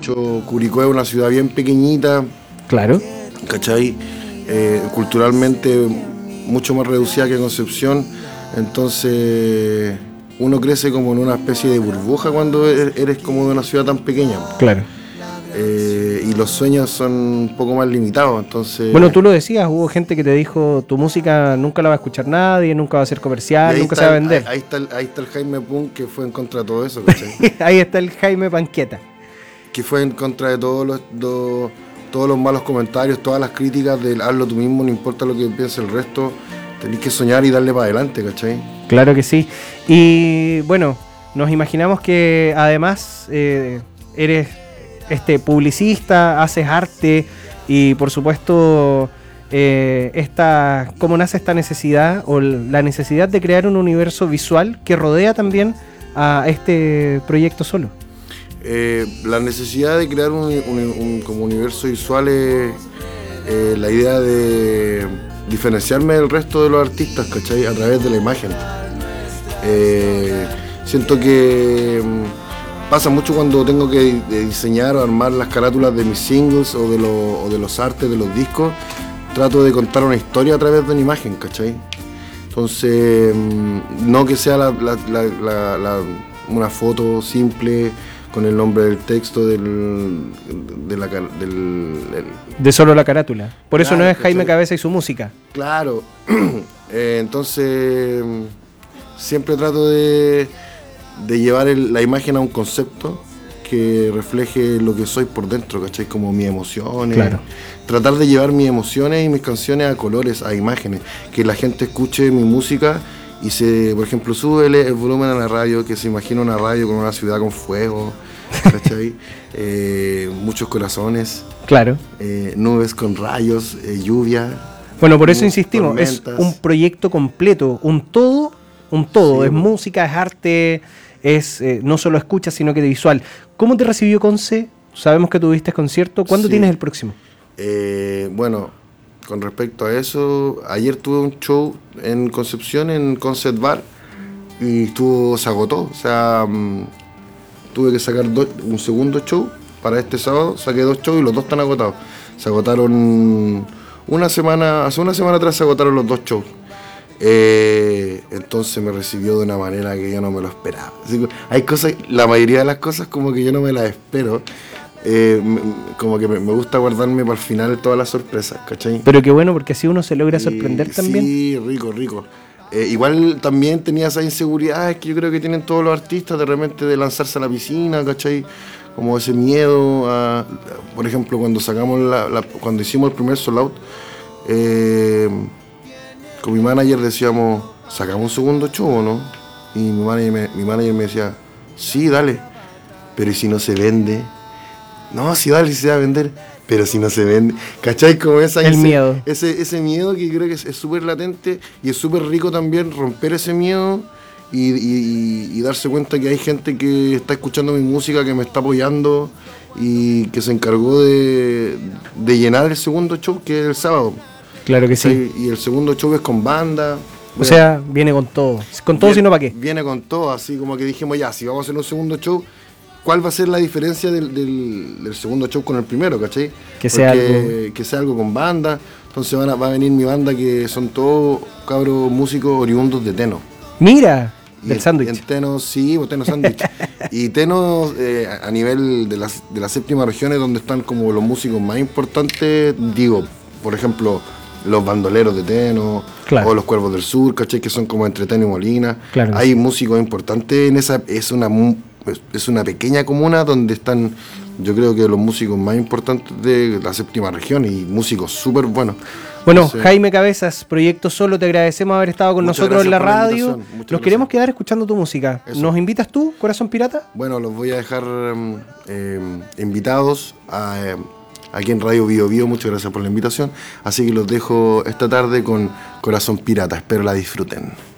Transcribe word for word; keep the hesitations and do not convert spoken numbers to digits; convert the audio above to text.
hecho, Curicó es una ciudad bien pequeñita. Claro. ¿Cachai? Eh, culturalmente mucho más reducida que Concepción. Entonces, uno crece como en una especie de burbuja cuando eres como de una ciudad tan pequeña. Claro. Eh, y los sueños son un poco más limitados, entonces... Bueno, tú lo decías, hubo gente que te dijo, tu música nunca la va a escuchar nadie, nunca va a ser comercial, nunca se va a vender. Ahí, ahí, está el, ahí está el Jaime Punk, que fue en contra de todo eso, ¿cachai? Ahí está el Jaime Panqueta. Que fue en contra de todos los, do, todos los malos comentarios, todas las críticas del hazlo tú mismo, no importa lo que piense el resto, tenés que soñar y darle para adelante, ¿cachai? Claro que sí. Y bueno, nos imaginamos que además eh, eres... este publicista, haces arte y por supuesto eh, esta, cómo nace esta necesidad o la necesidad de crear un universo visual que rodea también a este proyecto solo. Eh, la necesidad de crear un, un, un como universo visual es eh, la idea de diferenciarme del resto de los artistas, ¿cachai? A través de la imagen. Eh, siento que pasa mucho cuando tengo que diseñar o armar las carátulas de mis singles o de, lo, o de los artes de los discos. Trato de contar una historia a través de una imagen, ¿cachai? Entonces, no que sea la, la, la, la, la, una foto simple con el nombre del texto del, de, la, del el, de solo la carátula. Por claro, eso no es ¿cachai? Jaime Cabeza y su música. Claro. eh, entonces, siempre trato de... de llevar el, la imagen a un concepto que refleje lo que soy por dentro, ¿cachai? Como mis emociones. Claro. Tratar de llevar mis emociones y mis canciones a colores, a imágenes. Que la gente escuche mi música y se, por ejemplo, sube el, el volumen a la radio, que se imagina una radio con una ciudad con fuego, ¿cachai? eh, muchos corazones. Claro. Eh, nubes con rayos, eh, lluvia. Bueno, por eso insistimos, tormentas. Es un proyecto completo, un todo, un todo. Sí, es música, es arte, es eh, no solo escucha, sino que de visual. ¿Cómo te recibió Conce? Sabemos que tuviste concierto. ¿Cuándo Sí. tienes el próximo? Eh, bueno, con respecto a eso, ayer tuve un show en Concepción, en Concept Bar, y estuvo, se agotó. O sea, um, tuve que sacar do, un segundo show para este sábado. Saqué dos shows y los dos están agotados. Se agotaron una semana, hace una semana atrás se agotaron los dos shows. Eh, entonces me recibió de una manera que yo no me lo esperaba. Así que hay cosas, la mayoría de las cosas como que yo no me las espero. Eh, como que me, me gusta guardarme para el final todas las sorpresas, ¿cachai? Pero qué bueno, porque así uno se logra sorprender y, también. Sí, rico, rico. Eh, igual también tenía esas inseguridades que yo creo que tienen todos los artistas de repente de lanzarse a la piscina, ¿cachai? Como ese miedo a, por ejemplo, cuando sacamos la, la cuando hicimos el primer Sold Out, eh, con mi manager decíamos, ¿sacamos un segundo show o no? Y mi manager me, mi manager me decía, sí, dale, pero ¿y si no se vende? No, sí, dale, sí se va a vender, pero si no se vende, ¿cachai? Como esa, el ese, miedo. Ese, ese miedo que creo que es súper latente y es súper rico también romper ese miedo y, y, y darse cuenta que hay gente que está escuchando mi música, que me está apoyando y que se encargó de, de llenar el segundo show, que es el sábado. Claro que sí. Y el segundo show es con banda. O Bueno, sea, viene con todo. Con todo, viene, sino para qué. Viene con todo, así como que dijimos ya, si vamos a hacer un segundo show, ¿cuál va a ser la diferencia del, del, del segundo show con el primero, cachai? Que sea Porque, algo... que sea algo con banda. Entonces van a, va a venir mi banda, que son todos cabros músicos oriundos de Teno. Mira, Y del en- sándwich. En Teno, sí, o Teno Sándwich. Y Teno, eh, a a nivel de las, de las séptimas regiones, donde están como los músicos más importantes, digo, por ejemplo, los bandoleros de Teno, Claro. o los Cuervos del Sur, ¿cachai? Que son como entre Teno y Molina. Claro que Hay sí. músicos importantes en esa, es una mu- es- es una pequeña comuna donde están, yo creo que los músicos más importantes de la séptima región y músicos súper buenos. Bueno, Entonces, Jaime Cabezas, Proyecto Solo, te agradecemos haber estado con Muchas nosotros en la gracias por la radio. invitación, muchas Nos gracias. queremos quedar escuchando tu música. Eso. ¿Nos invitas tú, Corazón Pirata? Bueno, los voy a dejar um, eh, invitados a, eh, aquí en Radio Bio Bio. Muchas gracias por la invitación. Así que los dejo esta tarde con Corazón Pirata. Espero la disfruten.